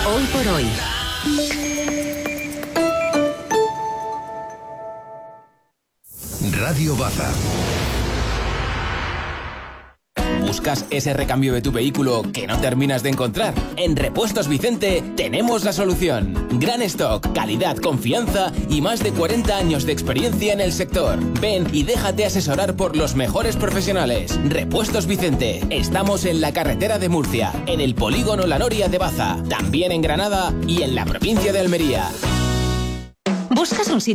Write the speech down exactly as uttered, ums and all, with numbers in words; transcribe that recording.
Hoy por hoy. Radio Baza. ¿Buscas ese recambio de tu vehículo que no terminas de encontrar? En Repuestos Vicente tenemos la solución. Gran stock, calidad, confianza y más de cuarenta años de experiencia en el sector. Ven y déjate asesorar por los mejores profesionales. Repuestos Vicente. Estamos en la carretera de Murcia, en el polígono La Noria de Baza, también en Granada y en la provincia de Almería. ¿Buscas un sitio